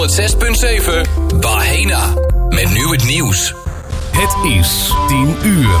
106.7 Bahena. Met nu het nieuws. Het is 10 uur.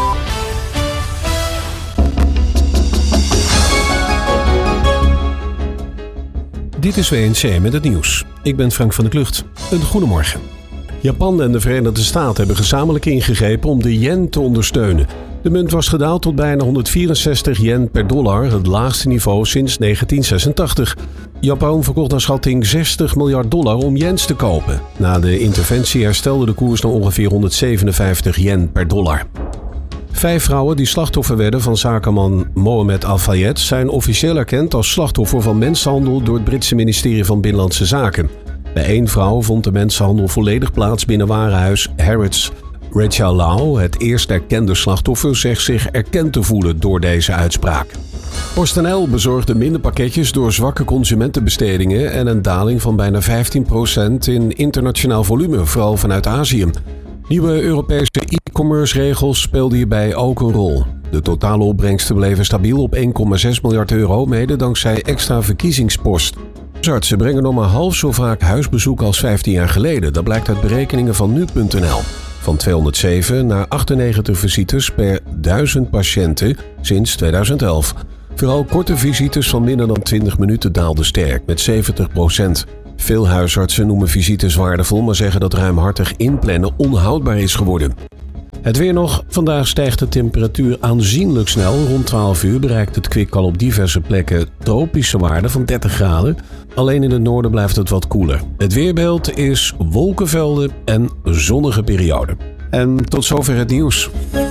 Dit is WNC met het nieuws. Ik ben Frank van der Klucht. Een goedemorgen. Japan en de Verenigde Staten hebben gezamenlijk ingegrepen om de yen te ondersteunen. De munt was gedaald tot bijna 164 yen per dollar, het laagste niveau sinds 1986. Japan verkocht naar schatting $60 miljard om yens te kopen. Na de interventie herstelde de koers naar ongeveer 157 yen per dollar. 5 vrouwen die slachtoffer werden van zakenman Mohamed Al-Fayed zijn officieel erkend als slachtoffer van mensenhandel door het Britse ministerie van Binnenlandse Zaken. Bij 1 vrouw vond de mensenhandel volledig plaats binnen warenhuis Harrods. Rachel Lau, het eerst erkende slachtoffer, zegt zich erkend te voelen door deze uitspraak. PostNL bezorgde minder pakketjes door zwakke consumentenbestedingen en een daling van bijna 15% in internationaal volume, vooral vanuit Azië. Nieuwe Europese e-commerce regels speelden hierbij ook een rol. De totale opbrengsten bleven stabiel op €1,6 miljard, mede dankzij extra verkiezingspost. Artsen brengen nog maar half zo vaak huisbezoek als 15 jaar geleden. Dat blijkt uit berekeningen van nu.nl. Van 207 naar 98 visites per 1000 patiënten sinds 2011. Vooral korte visites van minder dan 20 minuten daalden sterk, met 70%. Veel huisartsen noemen visites waardevol, maar zeggen dat ruimhartig inplannen onhoudbaar is geworden. Het weer nog. Vandaag stijgt de temperatuur aanzienlijk snel. Rond 12 uur bereikt het kwik al op diverse plekken tropische waarden van 30 graden. Alleen in het noorden blijft het wat koeler. Het weerbeeld is wolkenvelden en zonnige perioden. En tot zover het nieuws.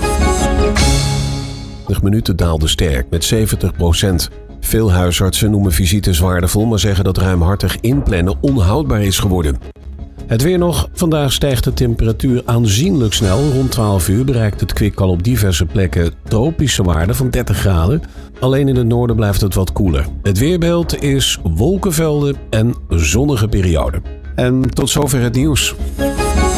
20 minuten daalde sterk met 70%. Veel huisartsen noemen visites waardevol, maar zeggen dat ruimhartig inplannen onhoudbaar is geworden. Het weer nog. Vandaag stijgt de temperatuur aanzienlijk snel. Rond 12 uur bereikt het kwik al op diverse plekken tropische waarden van 30 graden. Alleen in het noorden blijft het wat koeler. Het weerbeeld is wolkenvelden en zonnige perioden. En tot zover het nieuws.